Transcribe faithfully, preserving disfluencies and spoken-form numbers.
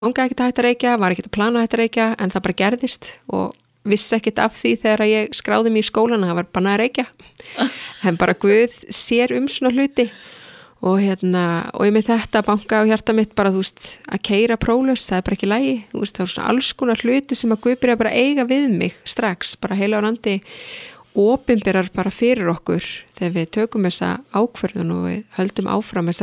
langaði ekkert að hætta að reykja, var ekkert að plana að hætta að reykja, en það bara gerðist og vissi ekkert af því þegar ég skráði mig í skólan að það var bara að reykja. En bara Guð sér um svona hluti og hérna, og ég með þetta banka á hjarta mitt bara, þú veist, að keyra próflaust, það er bara ekki lægi, þú veist, það er svona alls konar hluti sem að Guð byrja bara að eiga við mig strax, bara heila á randi opinberar bara fyrir okkur þegar við tökum þessa ákvörðun og við höldum áfram þessa